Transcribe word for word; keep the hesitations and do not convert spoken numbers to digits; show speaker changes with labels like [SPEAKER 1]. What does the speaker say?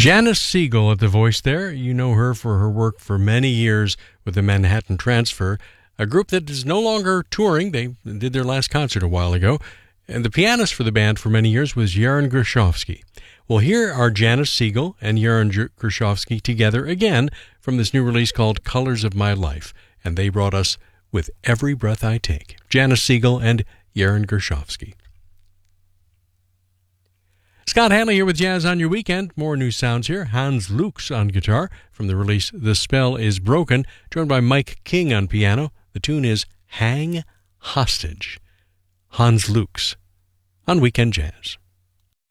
[SPEAKER 1] Janice Siegel at the voice there. You know her for her work for many years with the Manhattan Transfer, a group that is no longer touring. They did their last concert a while ago. And the pianist for the band for many years was Yaron Gershovsky. Well, here are Janice Siegel and Yaron Gershovsky together again from this new release called Colors of My Life. And they brought us With Every Breath I Take. Janice Siegel and Yaron Gershovsky. Scott Hanley here with Jazz on Your Weekend. More new sounds here. Hans Lux on guitar from the release The Spell Is Broken, joined by Mike King on piano. The tune is Hang Hostage. Hans Lux on Weekend Jazz.